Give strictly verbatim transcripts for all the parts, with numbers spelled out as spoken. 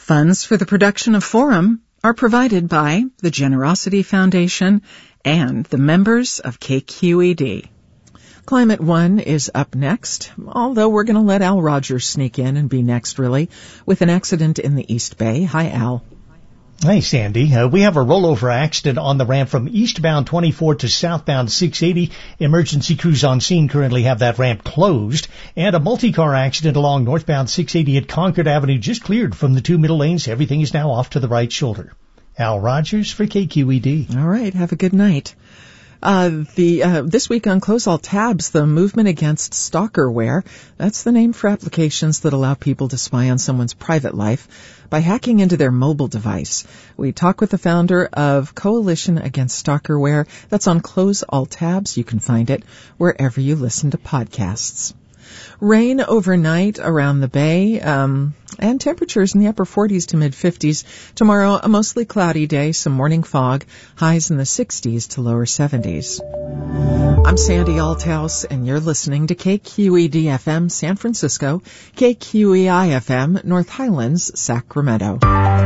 Funds for the production of Forum are provided by the Generosity Foundation and the members of K Q E D. Climate One is up next, although we're going to let Al Rogers sneak in and be next, really, with an accident in the East Bay. Hi, Al. Hey, Sandy. Uh, we have a rollover accident on the ramp from eastbound twenty-four to southbound six eighty. Emergency crews on scene currently have that ramp closed. And a multi-car accident along northbound six eighty at Concord Avenue just cleared from the two middle lanes. Everything is now off to the right shoulder. Al Rogers for K Q E D. All right. Have a good night. Uh, the, uh, this week on Close All Tabs, the movement against stalkerware. That's the name for applications that allow people to spy on someone's private life by hacking into their mobile device. We talk with the founder of Coalition Against Stalkerware. That's on Close All Tabs. You can find it wherever you listen to podcasts. Rain overnight around the Bay, um, and temperatures in the upper forties to mid-fifties. Tomorrow, a mostly cloudy day, some morning fog, highs in the sixties to lower seventies. I'm Sandy Althouse, and you're listening to K Q E D F M San Francisco, K Q E I F M North Highlands, Sacramento.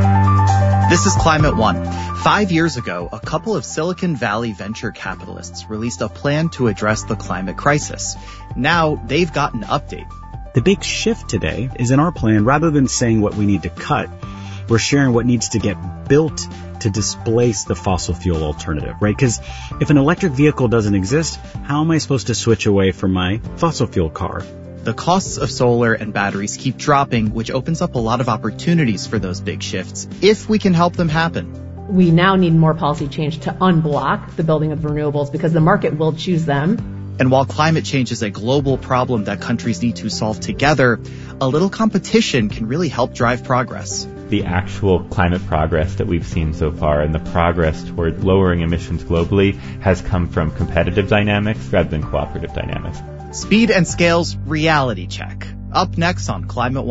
This is Climate One. Five years ago, a couple of Silicon Valley venture capitalists released a plan to address the climate crisis. Now, they've got an update. The big shift today is in our plan, rather than saying what we need to cut, we're sharing what needs to get built to displace the fossil fuel alternative, right? Because if an electric vehicle doesn't exist, how am I supposed to switch away from my fossil fuel car? The costs of solar and batteries keep dropping, which opens up a lot of opportunities for those big shifts, if we can help them happen. We now need more policy change to unblock the building of renewables because the market will choose them. And while climate change is a global problem that countries need to solve together, a little competition can really help drive progress. The actual climate progress that we've seen so far and the progress toward lowering emissions globally has come from competitive dynamics rather than cooperative dynamics. Speed and Scale's Reality Check. Up next on Climate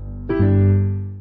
One.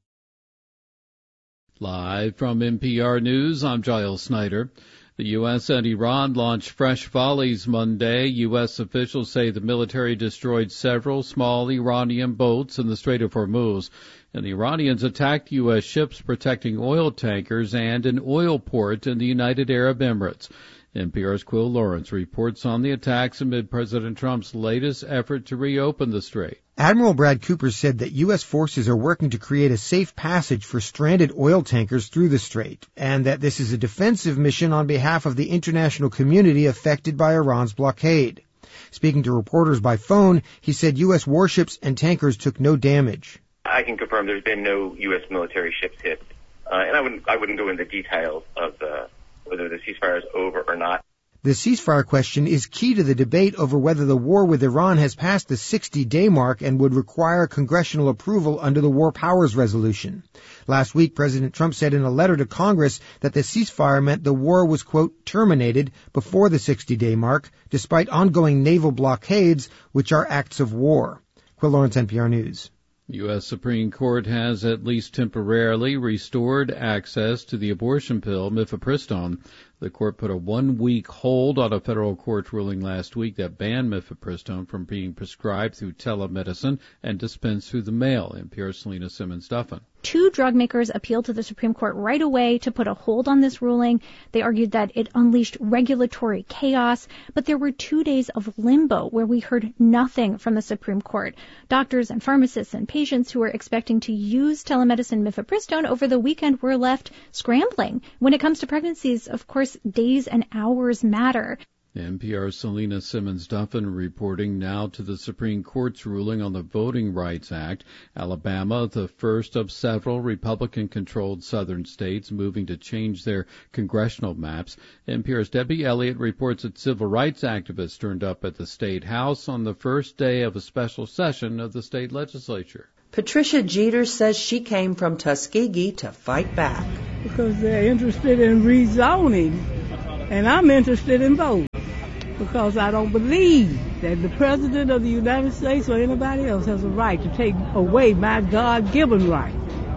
Live from N P R News, I'm Giles Snyder. The U S and Iran launched fresh volleys Monday. U S officials say the military destroyed several small Iranian boats in the Strait of Hormuz, and the Iranians attacked U S ships protecting oil tankers and an oil port in the United Arab Emirates. N P R's Quill Lawrence reports on the attacks amid President Trump's latest effort to reopen the strait. Admiral Brad Cooper said that U S forces are working to create a safe passage for stranded oil tankers through the strait, and that this is a defensive mission on behalf of the international community affected by Iran's blockade. Speaking to reporters by phone, he said U S warships and tankers took no damage. I can confirm there's been no U S military ships hit, uh, and I wouldn't, I wouldn't go into details of the whether the ceasefire is over or not. The ceasefire question is key to the debate over whether the war with Iran has passed the sixty-day mark and would require congressional approval under the War Powers Resolution. Last week, President Trump said in a letter to Congress that the ceasefire meant the war was, quote, terminated before the sixty-day mark, despite ongoing naval blockades, which are acts of war. Quill Lawrence, N P R News. U S Supreme Court has at least temporarily restored access to the abortion pill mifepristone. The court put a one-week hold on a federal court ruling last week that banned mifepristone from being prescribed through telemedicine and dispensed through the mail. N P R's Selena Simmons-Duffin. Two drug makers appealed to the Supreme Court right away to put a hold on this ruling. They argued that it unleashed regulatory chaos, but there were two days of limbo where we heard nothing from the Supreme Court. Doctors and pharmacists and patients who were expecting to use telemedicine mifepristone over the weekend were left scrambling. When it comes to pregnancies, of course, days and hours matter. N P R's Selena Simmons-Duffin reporting now to the Supreme Court's ruling on the Voting Rights Act. Alabama, the first of several Republican-controlled southern states moving to change their congressional maps. N P R's Debbie Elliott reports that civil rights activists turned up at the state house on the first day of a special session of the state legislature. Patricia Jeter says she came from Tuskegee to fight back. Because they're interested in rezoning, and I'm interested in both. Because I don't believe that the President of the United States or anybody else has a right to take away my God-given right.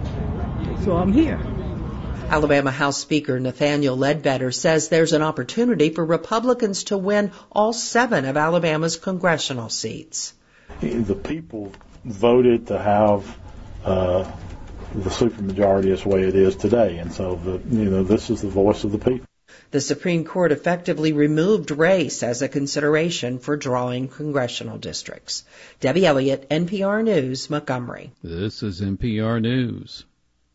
So I'm here. Alabama House Speaker Nathaniel Ledbetter says there's an opportunity for Republicans to win all seven of Alabama's congressional seats. The people voted to have uh, the supermajority is the way it is today. And so, the, you know, this is the voice of the people. The Supreme Court effectively removed race as a consideration for drawing congressional districts. Debbie Elliott, N P R News, Montgomery. This is N P R News.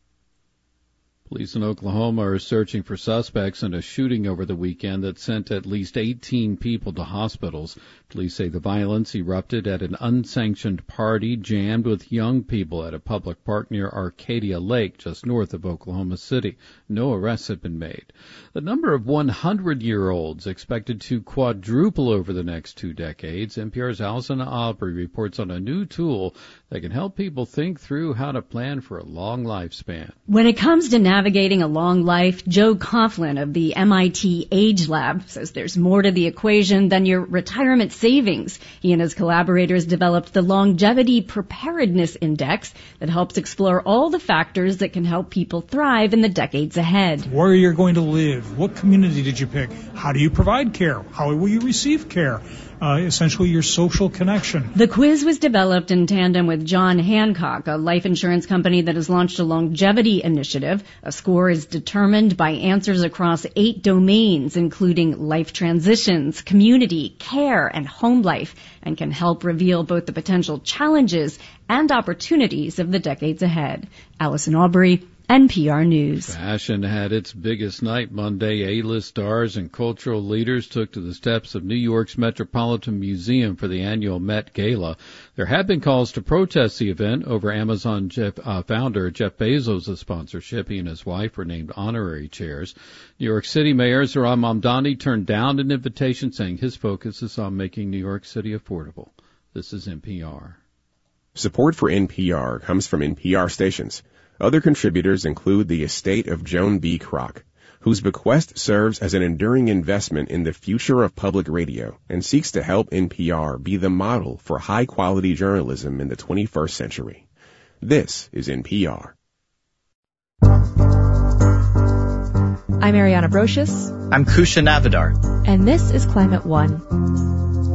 Police in Oklahoma are searching for suspects in a shooting over the weekend that sent at least eighteen people to hospitals. Police say the violence erupted at an unsanctioned party jammed with young people at a public park near Arcadia Lake, just north of Oklahoma City. No arrests have been made. The number of hundred-year-olds expected to quadruple over the next two decades. N P R's Allison Aubrey reports on a new tool that can help people think through how to plan for a long lifespan. When it comes to navigating a long life, Joe Coughlin of the M I T Age Lab says there's more to the equation than your retirement savings. He and his collaborators developed the Longevity Preparedness Index that helps explore all the factors that can help people thrive in the decades ahead. Where you're going to live, what community did you pick, how do you provide care, how will you receive care, uh, essentially your social connection. The quiz was developed in tandem with John Hancock, a life insurance company that has launched a longevity initiative. A score is determined by answers across eight domains, including life transitions, community, care, and home life, and can help reveal both the potential challenges and opportunities of the decades ahead. Allison Aubrey, N P R News. Fashion had its biggest night Monday. A-list stars and cultural leaders took to the steps of New York's Metropolitan Museum for the annual Met Gala. There have been calls to protest the event over Amazon Jeff, uh, founder Jeff Bezos' sponsorship. He and his wife were named honorary chairs. New York City Mayor Zohran Mamdani turned down an invitation, saying his focus is on making New York City affordable. This is N P R. Support for N P R comes from N P R stations. Other contributors include the estate of Joan B. Kroc, whose bequest serves as an enduring investment in the future of public radio and seeks to help N P R be the model for high-quality journalism in the twenty-first century. This is N P R. I'm Ariana Brocious. I'm Kusha Navidar. And this is Climate One.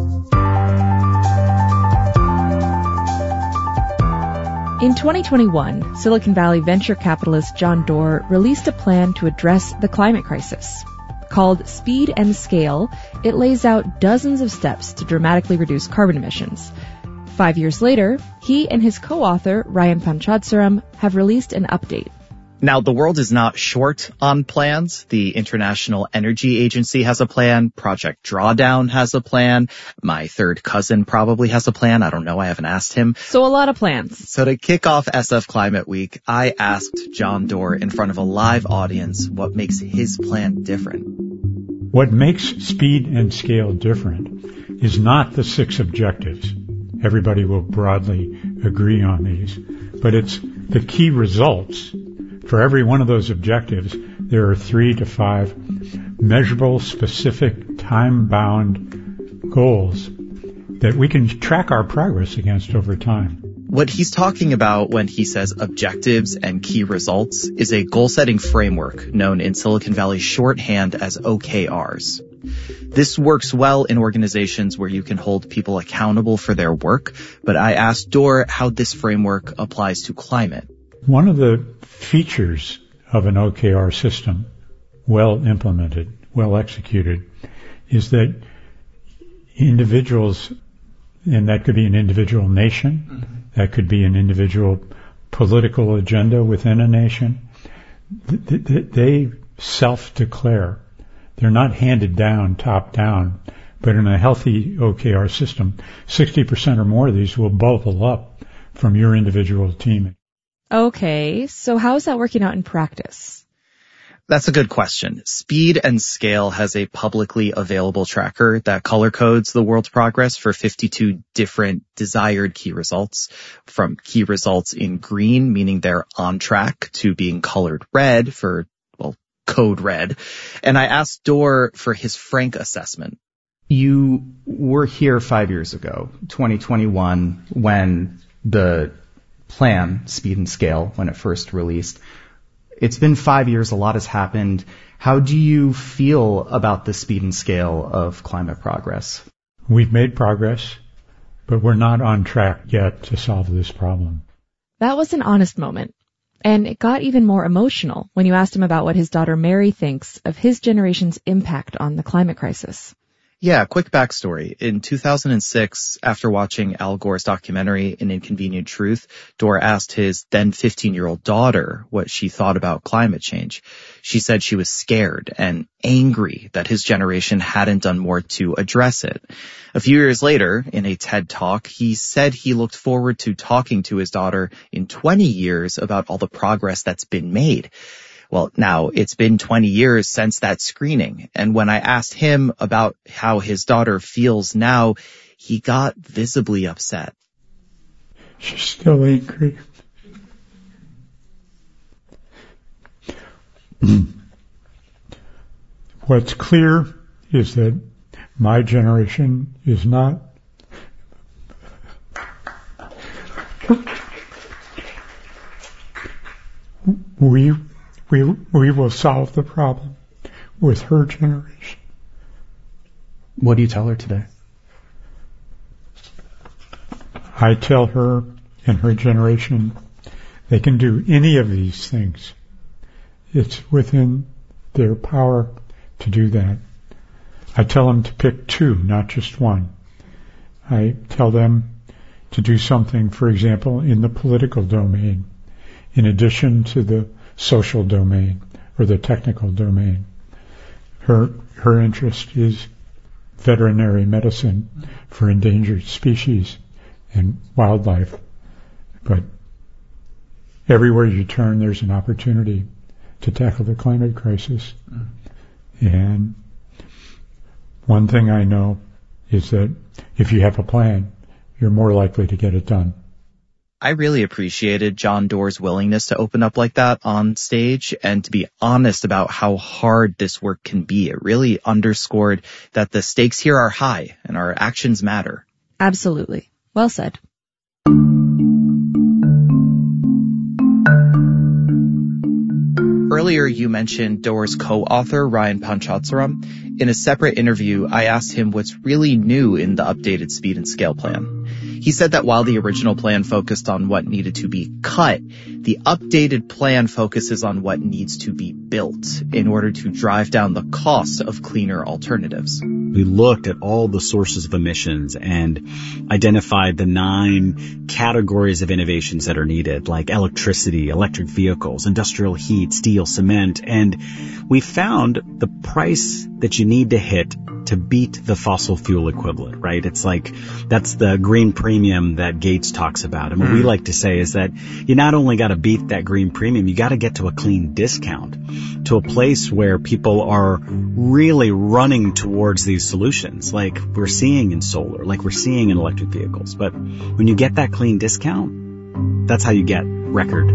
In twenty twenty-one, Silicon Valley venture capitalist John Doerr released a plan to address the climate crisis. Called Speed and Scale, it lays out dozens of steps to dramatically reduce carbon emissions. Five years later, he and his co-author, Ryan Panchadsaram, have released an update. Now, the world is not short on plans. The International Energy Agency has a plan. Project Drawdown has a plan. My third cousin probably has a plan. I don't know. I haven't asked him. So a lot of plans. So to kick off S F Climate Week, I asked John Doerr in front of a live audience what makes his plan different. What makes Speed and Scale different is not the six objectives. Everybody will broadly agree on these, but it's the key results. For every one of those objectives, there are three to five measurable, specific, time-bound goals that we can track our progress against over time. What he's talking about when he says objectives and key results is a goal-setting framework known in Silicon Valley shorthand as O K Rs. This works well in organizations where you can hold people accountable for their work, but I asked Doerr how this framework applies to climate. One of the features of an O K R system, well implemented, well executed, is that individuals, and that could be an individual nation, mm-hmm. that could be an individual political agenda within a nation, th- th- they self-declare. They're not handed down, top down, but in a healthy O K R system, sixty percent or more of these will bubble up from your individual team. Okay, so how is that working out in practice? That's a good question. Speed and Scale has a publicly available tracker that color codes the world's progress for fifty-two different desired key results, from key results in green, meaning they're on track, to being colored red for, well, code red. And I asked Doerr for his frank assessment. You were here five years ago, twenty twenty-one, when the plan, Speed and Scale, when it first released. It's been five years, a lot has happened. How do you feel about the speed and scale of climate progress? We've made progress, but we're not on track yet to solve this problem. That was an honest moment. And it got even more emotional when you asked him about what his daughter Mary thinks of his generation's impact on the climate crisis. Yeah, quick backstory. In two thousand six, after watching Al Gore's documentary, An Inconvenient Truth, Dore asked his then fifteen-year-old daughter what she thought about climate change. She said she was scared and angry that his generation hadn't done more to address it. A few years later, in a TED Talk, he said he looked forward to talking to his daughter in twenty years about all the progress that's been made. Well, now, it's been twenty years since that screening, and when I asked him about how his daughter feels now, he got visibly upset. She's still angry. What's clear is that my generation is not we We we will solve the problem with her generation. What do you tell her today? I tell her and her generation they can do any of these things. It's within their power to do that. I tell them to pick two, not just one. I tell them to do something, for example, in the political domain, in addition to the social domain or the technical domain. Her her interest is veterinary medicine for endangered species and wildlife. But everywhere you turn, there's an opportunity to tackle the climate crisis. Mm. And one thing I know is that if you have a plan, you're more likely to get it done. I really appreciated John Dore's willingness to open up like that on stage and to be honest about how hard this work can be. It really underscored that the stakes here are high and our actions matter. Absolutely. Well said. Earlier, you mentioned Dore's co-author, Ryan Panchadsaram. In a separate interview, I asked him what's really new in the updated Speed and Scale plan. He said that while the original plan focused on what needed to be cut, the updated plan focuses on what needs to be built in order to drive down the cost of cleaner alternatives. We looked at all the sources of emissions and identified the nine categories of innovations that are needed, like electricity, electric vehicles, industrial heat, steel, cement, and we found the price that you need to hit to beat the fossil fuel equivalent, right? It's like, that's the green premium that Gates talks about. And what mm. we like to say is that you not only got to beat that green premium, you got to get to a clean discount, to a place where people are really running towards these solutions, like we're seeing in solar, like we're seeing in electric vehicles. But when you get that clean discount, that's how you get record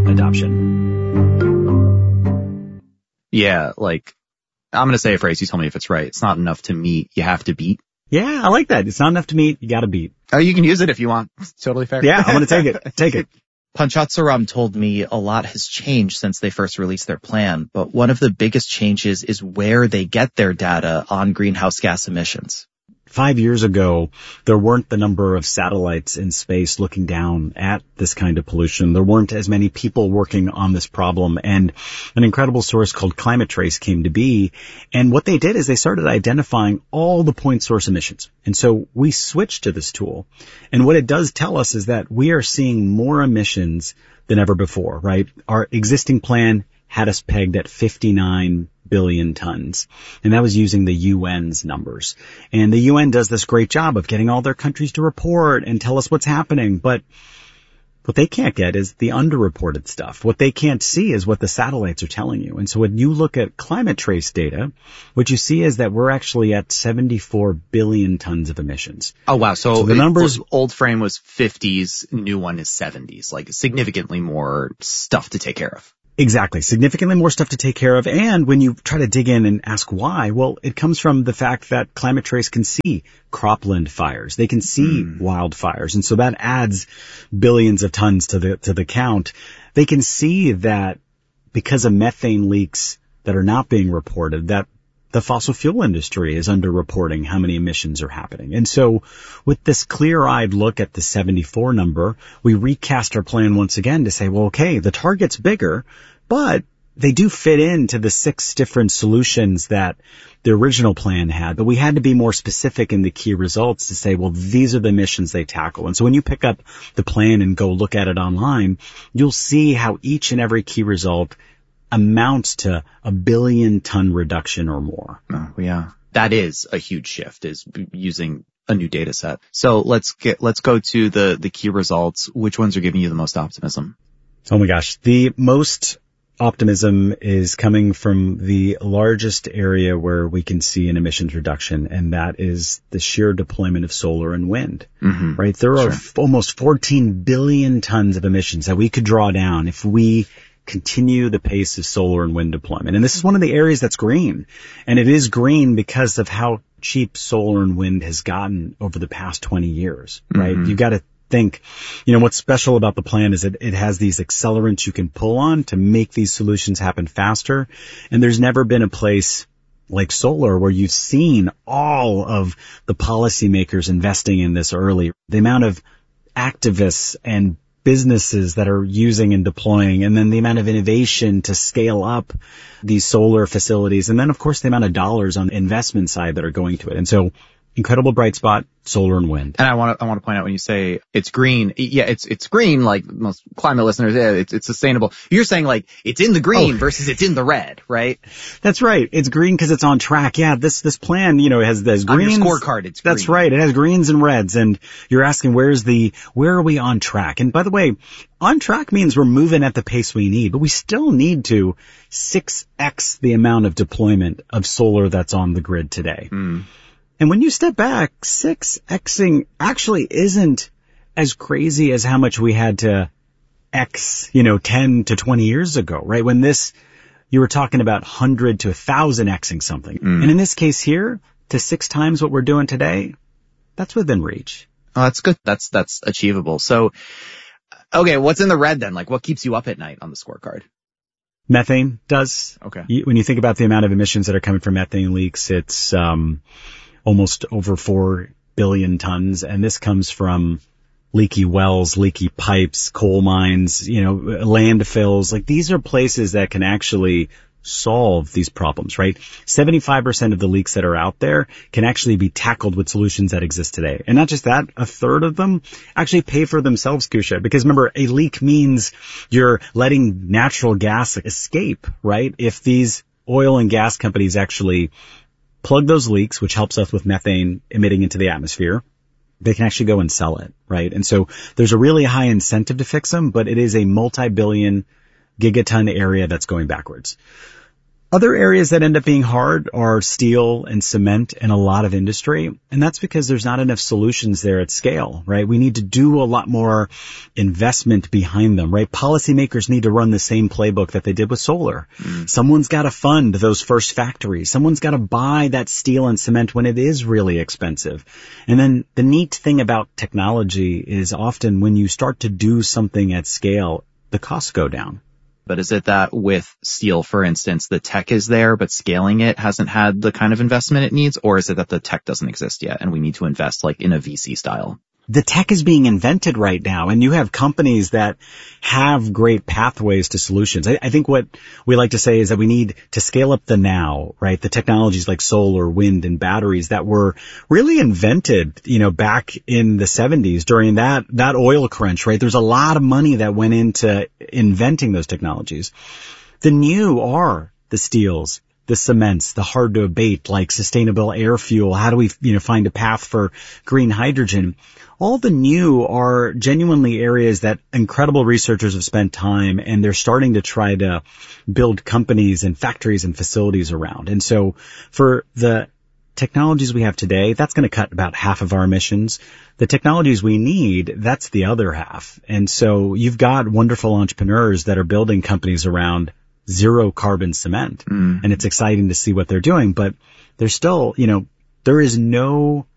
adoption. Yeah, like, I'm going to say a phrase, you tell me if it's right. It's not enough to meet, you have to beat. Yeah, I like that. It's not enough to meet, you got to beat. Oh, you can use it if you want. It's totally fair. Yeah, I'm going to take it. Take it. Panchadsaram told me a lot has changed since they first released their plan, but one of the biggest changes is where they get their data on greenhouse gas emissions. Five years ago, there weren't the number of satellites in space looking down at this kind of pollution. There weren't as many people working on this problem, and an incredible source called Climate Trace came to be. And what they did is they started identifying all the point source emissions. And so we switched to this tool. And what it does tell us is that we are seeing more emissions than ever before, right? Our existing plan had us pegged at fifty-nine billion tons. And that was using the U N's numbers. And the U N does this great job of getting all their countries to report and tell us what's happening. But what they can't get is the underreported stuff. What they can't see is what the satellites are telling you. And so when you look at Climate Trace data, what you see is that we're actually at seventy-four billion tons of emissions. Oh, wow. So, so the numbers, old frame was fifties, new one is seventies, like significantly more stuff to take care of. Exactly. Significantly more stuff to take care of. And when you try to dig in and ask why, well, it comes from the fact that Climate Trace can see cropland fires. They can see mm. wildfires. And so that adds billions of tons to the, to the count. They can see that because of methane leaks that are not being reported, that the fossil fuel industry is underreporting how many emissions are happening. And so with this clear-eyed look at the seventy-four number, we recast our plan once again to say, well, okay, the target's bigger, but they do fit into the six different solutions that the original plan had, but we had to be more specific in the key results to say, well, these are the emissions they tackle. And so when you pick up the plan and go look at it online, you'll see how each and every key result amounts to a billion ton reduction or more. Oh, yeah. That is a huge shift, is using a new data set. So let's get, let's go to the, the key results. Which ones are giving you the most optimism? Oh my gosh. The most optimism is coming from the largest area where we can see an emissions reduction, and that is the sheer deployment of solar and wind. Mm-hmm. Right? There are Sure. f- almost fourteen billion tons of emissions that we could draw down if we continue the pace of solar and wind deployment. And this is one of the areas that's green. And it is green because of how cheap solar and wind has gotten over the past twenty years, right? Mhm. You've got to think, you know, what's special about the plan is that it has these accelerants you can pull on to make these solutions happen faster. And there's never been a place like solar where you've seen all of the policymakers investing in this early. The amount of activists and businesses that are using and deploying, and then the amount of innovation to scale up these solar facilities, and then of course the amount of dollars on the investment side that are going to it. And so incredible bright spot, solar and wind. And I want to, I want to point out when you say it's green, yeah, it's, it's green, like most climate listeners, yeah, it's, it's sustainable. You're saying like it's in the green Oh. versus it's in the red, right? That's right. It's green because it's on track. Yeah, this, this plan, you know, has, has On your greens. scorecard, it's green. That's right. It has greens and reds. And you're asking, where's the, where are we on track? And by the way, on track means we're moving at the pace we need, but we still need to six X the amount of deployment of solar that's on the grid today. Mm. And when you step back, six Xing actually isn't as crazy as how much we had to X, you know, ten to twenty years ago, right? When this, you were talking about one hundred to one thousand Xing something. Mm. And in this case here, to six times what we're doing today, that's within reach. Oh, that's good. That's, that's achievable. So, okay, what's in the red then? Like what keeps you up at night on the scorecard? Methane does. Okay. You, when you think about the amount of emissions that are coming from methane leaks, it's, um, almost over four billion tons. And this comes from leaky wells, leaky pipes, coal mines, you know, landfills. Like these are places that can actually solve these problems, right? seventy-five percent of the leaks that are out there can actually be tackled with solutions that exist today. And not just that, a third of them actually pay for themselves, Kusha, because remember, a leak means you're letting natural gas escape, right? If these oil and gas companies actually plug those leaks, which helps us with methane emitting into the atmosphere, they can actually go and sell it, right? And so there's a really high incentive to fix them, but it is a multi-billion gigaton area that's going backwards. Other areas that end up being hard are steel and cement and a lot of industry. And that's because there's not enough solutions there at scale, right? We need to do a lot more investment behind them, right? Policymakers need to run the same playbook that they did with solar. Mm. Someone's got to fund those first factories. Someone's got to buy that steel and cement when it is really expensive. And then the neat thing about technology is often when you start to do something at scale, the costs go down. But is it that with steel, for instance, the tech is there, but scaling it hasn't had the kind of investment it needs? Or is it that the tech doesn't exist yet and we need to invest like in a V C style? The tech is being invented right now, and you have companies that have great pathways to solutions. I, I think what we like to say is that we need to scale up the now, right? The technologies like solar, wind, and batteries that were really invented, you know, back in the seventies during that, that oil crunch, right? There's a lot of money that went into inventing those technologies. The new are the steels, the cements, the hard to abate, like sustainable air fuel. How do we, you know, find a path for green hydrogen? All the new are genuinely areas that incredible researchers have spent time, and they're starting to try to build companies and factories and facilities around. And so for the technologies we have today, that's going to cut about half of our emissions. The technologies we need, that's the other half. And so you've got wonderful entrepreneurs that are building companies around zero carbon cement. Mm. And it's exciting to see what they're doing, but there's still, you know, there is no